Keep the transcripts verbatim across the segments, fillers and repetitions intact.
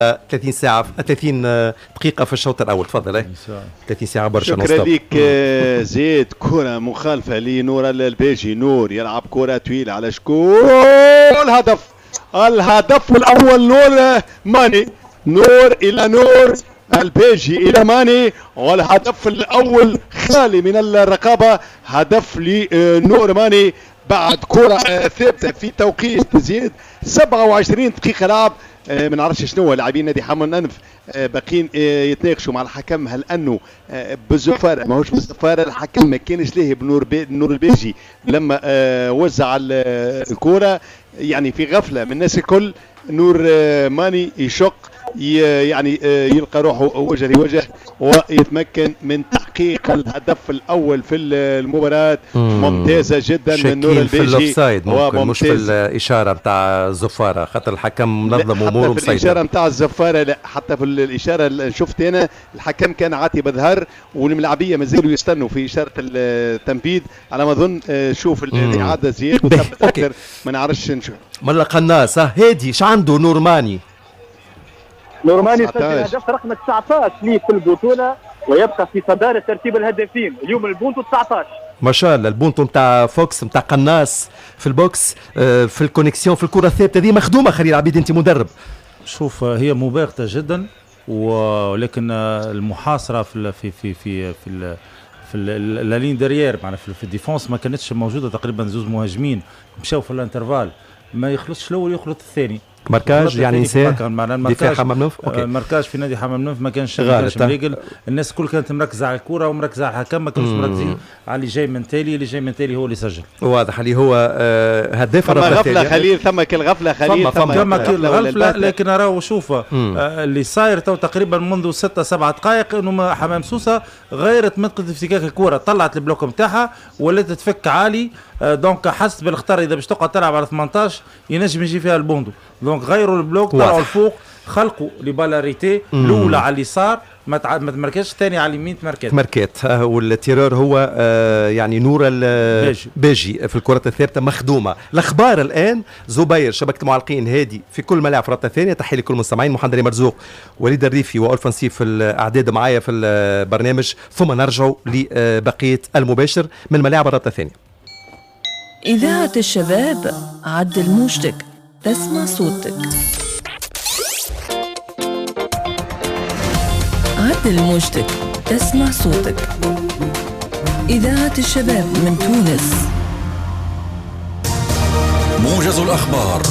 ثلاثين ساعة ثلاثين دقيقة في الشوط الأول. تفضل. اي ثلاثين ساعة برشا. شكرا لك زيد. كرة مخالفة لنور البيجي. نور يلعب كرة طويلة على شكون. الهدف الهدف الأول نور ماني. نور إلى نور البيجي إلى ماني، والهدف الأول خالي من الرقابة. هدف لنور ماني بعد كرة ثابتة في توقيت زيد سبعة وعشرين دقيقة لعب. ما نعرفش شنو لاعبين نادي حمام الننف باقيين يتناقشوا مع الحكم هل انه بالزفاره ماهوش بالزفاره. الحكم ما كانش لاهي بنور بي نور البيجي لما وزع الكره، يعني في غفله من الناس الكل. نور ماني يشق يعني يلقى روحه وجه لوجه ويتمكن من تحقيق الهدف الاول في المباراه. ممتازه جدا من نور البيجي. في الاوفسايد ممكن مش في الاشاره نتاع الزفاره، خاطر الحكم منظم اموره ومسيطر. في الاشاره نتاع الزفاره لا، حتى في الاشاره اللي شفت انا الحكم كان عاطي بظهر، والملاعبيه مازالوا يستنوا في اشاره التنفيذ على ما اظن. شوف الاعاده زياد وثبت اكثر ما نعرفش نشوف. ملا قناص هادي ش عنده نورماني. نورماني سجل هدف رقم تسعة عشر ليه في البطوله ويبقى في صداره ترتيب الهدافين. اليوم البونتو تسعة عشر ما شاء الله. البونتو نتاع فوكس نتاع قناص في البوكس في الكونيكسيون في الكره الثابته دي مخدومه. خليل عبيد انت مدرب. شوف هي مباغته جدا، ولكن المحاصره في في في في في في لا لين دريير معنا في الديفونس ما كانتش موجوده. تقريبا زوج مهاجمين مشاو في الانترفال، ما يخلصش الاول يخلط الثاني. ماركاج يعني نساء دفاع حمام نوف. اوكي ماركاج في نادي حمام نوف ما كانش مريقل. الناس كل كانت مركزه على الكره ومركزه على الحكم، ما كانوش مركزين على اللي جاي من تالي. اللي جاي من تالي هو اللي سجل. واضح اللي هو آه هداف غفله خليل. ثم كل غفله خليل. ثم كل غفله. لكن راهو شوف آه اللي صاير تو تقريبا منذ ستة سبعة دقائق انه حمام سوسه غيرت منطقه افتكاك الكره، طلعت البلوك نتاعها ولات تفك عالي. آه دونك حست بالخطر اذا باش تقعد تلعب على ثمانية عشر ينجم يجي فيها البوندو. دونك غيروا البلوك طلعوا الفوق، خلقوا لي بالاريتي الاولى على اليسار ما تع... ما تمركزش، الثاني على اليمين تمركز تمركت. والتيرور هو آه يعني نور الباجي في الكرة الثابتة مخدومة. الأخبار الآن زبير شبكة المعلقين هادي في كل ملاعب في رابطة ثانية. تحية لكل المستمعين. محمد مرزوق وليد الريفي وألفنسيف في الأعداد معايا في البرنامج، ثم نرجع لبقية المباشر من ملاعب الرابطة الثانية. إذاعة الشباب عدل موجتك تسمع صوتك. عدل موجتك تسمع صوتك. إذاعة الشباب من تونس. موجز الأخبار.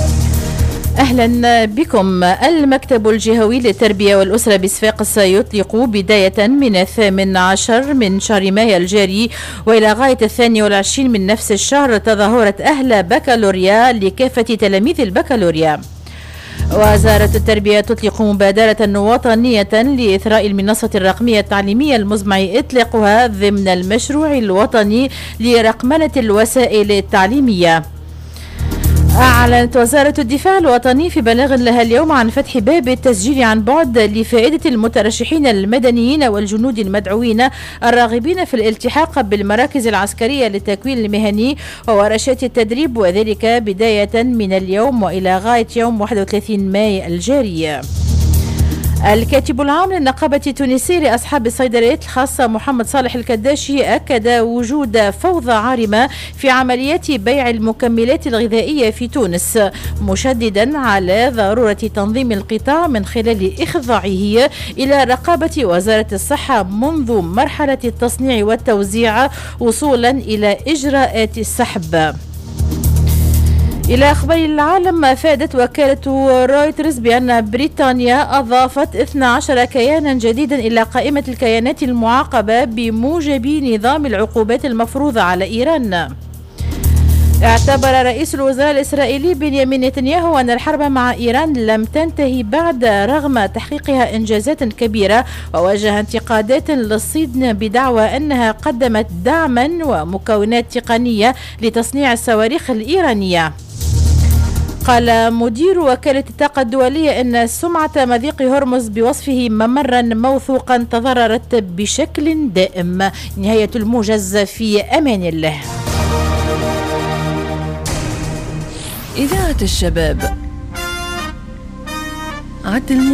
أهلا بكم. المكتب الجهوي للتربية والأسرة بصفاقس يطلق بداية من الثامن عشر من شهر مايو الجاري وإلى غاية الثاني والعشرين من نفس الشهر تظاهرة أهل بكالوريا لكافة تلاميذ البكالوريا. وزارة التربية تطلق مبادرة وطنية لإثراء المنصة الرقمية التعليمية المزمع إطلاقها ضمن المشروع الوطني لرقمنة الوسائل التعليمية. أعلنت وزارة الدفاع الوطني في بلاغ لها اليوم عن فتح باب التسجيل عن بعد لفائدة المترشحين المدنيين والجنود المدعوين الراغبين في الالتحاق بالمراكز العسكرية للتكوين المهني وورشات التدريب، وذلك بداية من اليوم وإلى غاية يوم واحد وثلاثين مايو الجاري. الكاتب العام للنقابة التونسية لأصحاب الصيدليات الخاصة محمد صالح الكداشي أكد وجود فوضى عارمة في عمليات بيع المكملات الغذائية في تونس، مشددا على ضرورة تنظيم القطاع من خلال إخضاعه إلى رقابة وزارة الصحة منذ مرحلة التصنيع والتوزيع وصولا إلى إجراءات السحب. إلى أخبار العالم. أفادت وكالة رويترز بأن بريطانيا أضافت اثنا عشر كيانا جديدا إلى قائمة الكيانات المعاقبة بموجب نظام العقوبات المفروضة على إيران. اعتبر رئيس الوزراء الإسرائيلي بنيامين نتنياهو أن الحرب مع إيران لم تنتهي بعد رغم تحقيقها إنجازات كبيرة، وواجه انتقادات للصين بدعوى أنها قدمت دعما ومكونات تقنية لتصنيع الصواريخ الإيرانية. قال مدير وكالة الطاقة الدولية أن سمعة مضيق هرمز بوصفه ممرا موثوقا تضررت بشكل دائم. نهاية الموجز، في أمان الله. إذاعة الشباب عدل